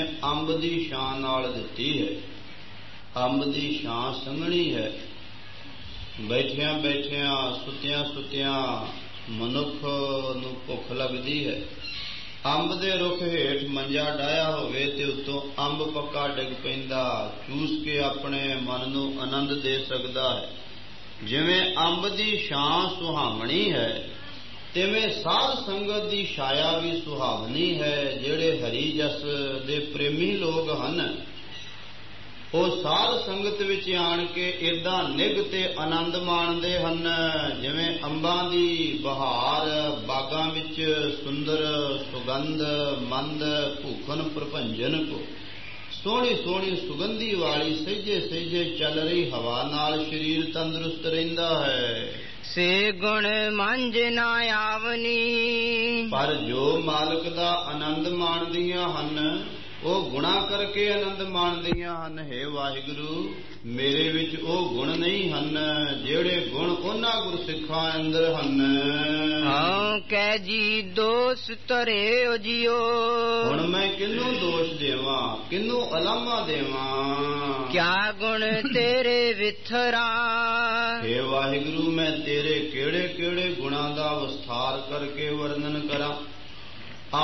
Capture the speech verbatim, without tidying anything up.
ਅੰਬ ਦੀ ਛਾਂ ਨਾਲ ਦਿੱਤੀ ਹੈ। ਅੰਬ ਦੀ ਛਾਂ ਸੰਘਣੀ ਹੈ। ਬੈਠਿਆਂ ਬੈਠਿਆਂ ਸੁੱਤਿਆਂ ਸੁੱਤਿਆਂ ਮਨੁੱਖ ਨੂੰ ਭੁੱਖ ਲੱਗਦੀ ਹੈ। ਅੰਬ ਦੇ ਰੁੱਖ ਹੇਠ ਮੰਜਾ ਡਾਇਆ ਹੋਵੇ ਤੇ ਉੱਤੋਂ ਅੰਬ ਪੱਕਾ ਡਿੱਗ ਪੈਂਦਾ ਚੂਸ ਕੇ ਆਪਣੇ ਮਨ ਨੂੰ ਆਨੰਦ ਦੇ ਸਕਦਾ ਹੈ। ਜਿਵੇਂ ਅੰਬ ਦੀ ਛਾਂ ਸੁਹਾਵਣੀ ਹੈ, ਤਿਵੇਂ ਸਾਧ ਸੰਗਤ ਦੀ ਛਾਇਆ ਵੀ ਸੁਹਾਵਣੀ ਹੈ। ਜਿਹੜੇ ਹਰੀ ਜਸ ਦੇ ਪ੍ਰੇਮੀ ਲੋਕ ਹਨ, ਉਹ ਸਾਧ ਸੰਗਤ ਵਿੱਚ ਆਣ ਕੇ ਏਦਾਂ ਨਿੱਘ ਤੇ ਆਨੰਦ ਮਾਣਦੇ ਹਨ ਜਿਵੇਂ ਅੰਬਾਂ ਦੀ ਬਹਾਰ ਬਾਗਾਂ ਵਿੱਚ ਸੁੰਦਰ ਸੁਗੰਧ ਮੰਦ ਭੂਖਨ ਪ੍ਰਭੰਜਨ ਕੋ ਸੋਹਣੀ ਸੋਹਣੀ ਸੁਗੰਧੀ ਵਾਲੀ ਸਹਿਜੇ ਸਹਿਜੇ ਚੱਲ ਰਹੀ ਹਵਾ ਨਾਲ ਸਰੀਰ ਤੰਦਰੁਸਤ ਰਹਿੰਦਾ ਹੈ। ਸੇ ਗੁਣ ਮੰਝ ਨਾ ਆਵਨੀ, ਪਰ ਜੋ ਮਾਲਕ ਦਾ ਆਨੰਦ ਮਾਣਦੀਆਂ ਹਨ ਉਹ ਗੁਣਾ ਕਰਕੇ ਆਨੰਦ ਮਾਣਦੀਆਂ ਹਨ। ਹੇ ਵਾਹਿਗੁਰੂ, ਮੇਰੇ ਵਿੱਚ ਉਹ ਗੁਣ ਨਹੀਂ ਹਨ ਜਿਹੜੇ ਗੁਣ ਉਹਨਾਂ ਗੁਰਸਿੱਖਾਂ ਅੰਦਰ ਹਨ। ਹਾਂ ਕਹਿ ਜੀ ਦੋਸ ਧਰੇ ਓ ਜੀਓ, ਹੁਣ ਮੈਂ ਕਿਹਨੂੰ ਦੋਸ਼ ਦੇਵਾਂ, ਕਿਹਨੂੰ ਅਲਾਮਾ ਦੇਵਾਂ। ਕਿਆ ਗੁਣ ਤੇਰੇ ਵਿਥਰਾ, ਹੇ ਵਾਹਿਗੁਰੂ, ਮੈਂ ਤੇਰੇ ਕਿਹੜੇ ਕਿਹੜੇ ਗੁਣਾਂ ਦਾ ਵਿਸਥਾਰ ਕਰਕੇ ਵਰਣਨ ਕਰਾਂ।